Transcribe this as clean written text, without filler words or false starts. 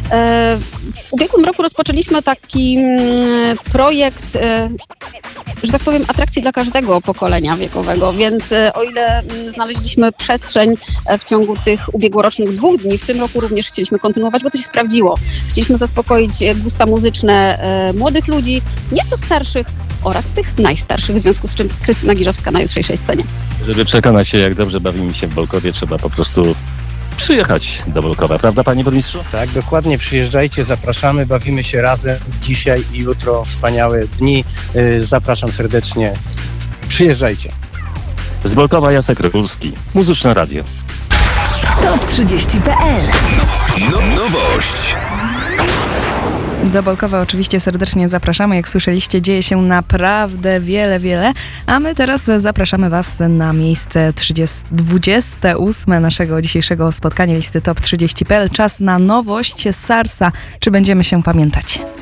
W ubiegłym roku rozpoczęliśmy taki projekt, że tak powiem, atrakcji dla każdego pokolenia wiekowego, więc o ile znaleźliśmy przestrzeń w ciągu tych ubiegłorocznych 2 dni, w tym roku również chcieliśmy kontynuować, bo to się sprawdziło. Chcieliśmy zaspokoić gusta muzyczne młodych ludzi, nieco starszych oraz tych najstarszych, w związku z czym Krystyna Giżowska na jutrzejszej scenie. Żeby przekonać się, jak dobrze bawimy się w Bolkowie, trzeba po prostu przyjechać do Bolkowa, prawda, panie burmistrzu? Tak, dokładnie, przyjeżdżajcie, zapraszamy, bawimy się razem dzisiaj i jutro, wspaniałe dni. Zapraszam serdecznie, przyjeżdżajcie. Z Bolkowa Jacek Regulski, Muzyczne Radio. Top30.pl Nowość. Do Bolkowa oczywiście serdecznie zapraszamy. Jak słyszeliście, dzieje się naprawdę wiele. A my teraz zapraszamy Was na miejsce 28 naszego dzisiejszego spotkania listy Top30.pl. Czas na nowość z Sarsa. Czy będziemy się pamiętać?